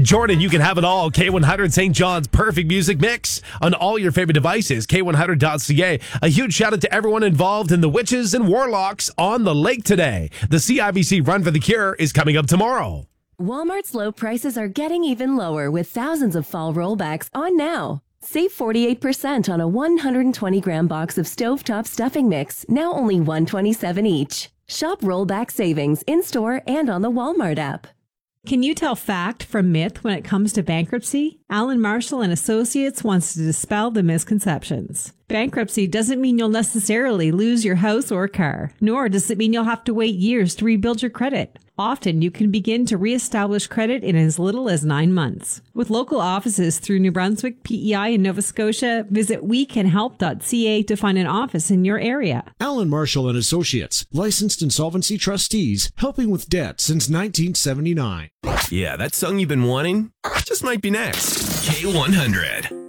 Jordan, you can have it all. K100 St. John's perfect music mix on all your favorite devices. K100.ca. A huge shout out to everyone involved in the witches and warlocks on the lake today. The CIBC Run for the Cure is coming up tomorrow. Walmart's low prices are getting even lower with thousands of fall rollbacks on now. Save 48% on a 120-gram box of stovetop stuffing mix, now only $127 each. Shop rollback savings in-store and on the Walmart app. Can you tell fact from myth when it comes to bankruptcy? Alan Marshall and Associates wants to dispel the misconceptions. Bankruptcy doesn't mean you'll necessarily lose your house or car, nor does it mean you'll have to wait years to rebuild your credit. Often, you can begin to reestablish credit in as little as 9 months. With local offices through New Brunswick, PEI, and Nova Scotia, visit wecanhelp.ca to find an office in your area. Alan Marshall and Associates, licensed insolvency trustees, helping with debt since 1979. Yeah, that song you've been wanting just might be next. K100.